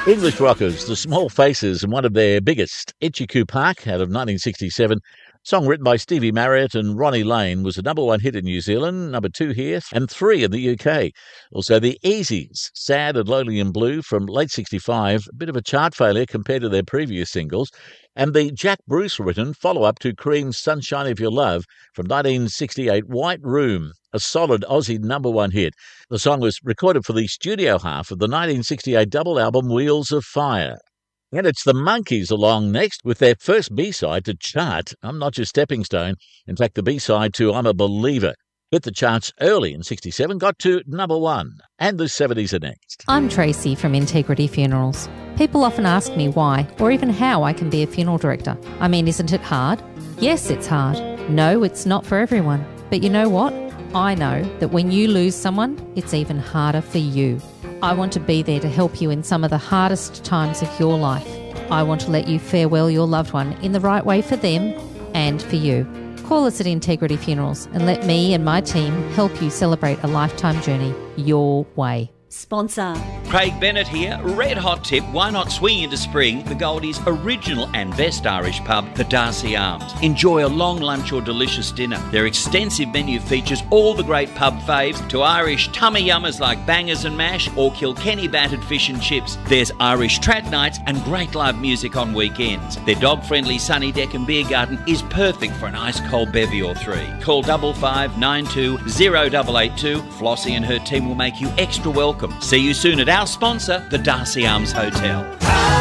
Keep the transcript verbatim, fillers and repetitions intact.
English rockers, the Small Faces, and one of their biggest, Itchy Park, out of nineteen sixty-seven. Song written by Stevie Marriott and Ronnie Lane, was a number one hit in New Zealand, number two here, and three in the U K. Also, the Easies, Sad and Lonely and Blue, from late sixty-five, a bit of a chart failure compared to their previous singles. And the Jack Bruce-written follow-up to Cream's Sunshine of Your Love from nineteen sixty-eight, White Room, a solid Aussie number one hit. The song was recorded for the studio half of the nineteen sixty-eight double album Wheels of Fire. And it's the Monkees along next with their first B-side to chart, I'm Not Your Stepping Stone. In fact, the B-side to I'm a Believer. Hit the charts early in sixty-seven, got to number one. And the seventies are next. I'm Tracy from Integrity Funerals. People often ask me why or even how I can be a funeral director. I mean, isn't it hard? Yes, it's hard. No, it's not for everyone. But you know what? I know that when you lose someone, it's even harder for you. I want to be there to help you in some of the hardest times of your life. I want to let you farewell your loved one in the right way for them and for you. Call us at Integrity Funerals and let me and my team help you celebrate a lifetime journey your way. Sponsor. Craig Bennett here. Red hot tip, why not swing into spring? The Goldies' original and best Irish pub, the Darcy Arms. Enjoy a long lunch or delicious dinner. Their extensive menu features all the great pub faves to Irish tummy yummers like bangers and mash or Kilkenny battered fish and chips. There's Irish trad nights and great live music on weekends. Their dog-friendly sunny deck and beer garden is perfect for an ice cold bevy or three. Call double five nine two zero double eight two. Flossie and her team will make you extra welcome. See you soon at our sponsor, the Darcy Arms Hotel.